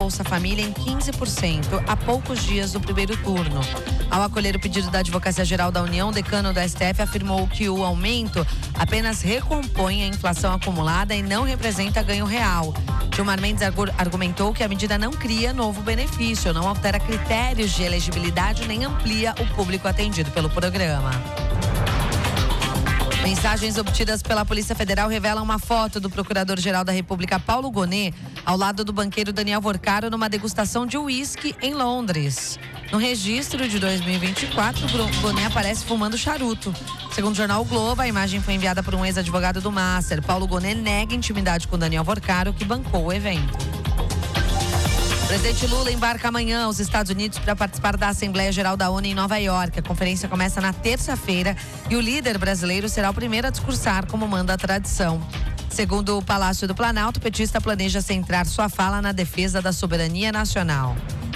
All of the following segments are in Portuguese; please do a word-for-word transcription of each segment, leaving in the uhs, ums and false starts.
Bolsa Família em quinze por cento a poucos dias do primeiro turno. Ao acolher o pedido da Advocacia Geral da União, o decano do S T F afirmou que o aumento apenas recompõe a inflação acumulada e não representa ganho real. Gilmar Mendes argumentou que a medida não cria novo benefício, não altera critérios de elegibilidade nem amplia o público atendido pelo programa. Mensagens obtidas pela Polícia Federal revelam uma foto do Procurador-Geral da República, Paulo Gonet, ao lado do banqueiro Daniel Vorcaro numa degustação de uísque em Londres. No registro de dois mil e vinte e quatro, Gonet aparece fumando charuto. Segundo o jornal o Globo, a imagem foi enviada por um ex-advogado do Master. Paulo Gonet nega intimidade com Daniel Vorcaro, que bancou o evento. O presidente Lula embarca amanhã aos Estados Unidos para participar da Assembleia Geral da ONU em Nova York. A conferência começa na terça-feira e o líder brasileiro será o primeiro a discursar, como manda a tradição. Segundo o Palácio do Planalto, o petista planeja centrar sua fala na defesa da soberania nacional.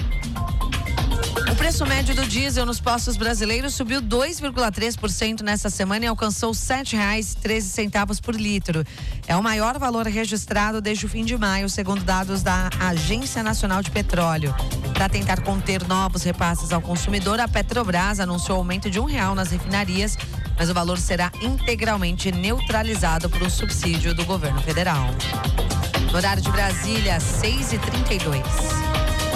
O preço médio do diesel nos postos brasileiros subiu dois vírgula três por cento nesta semana e alcançou sete reais e treze centavos por litro. É o maior valor registrado desde o fim de maio, segundo dados da Agência Nacional de Petróleo. Para tentar conter novos repasses ao consumidor, a Petrobras anunciou aumento de um real nas refinarias, mas o valor será integralmente neutralizado por um subsídio do governo federal. No horário de Brasília, seis e trinta e dois.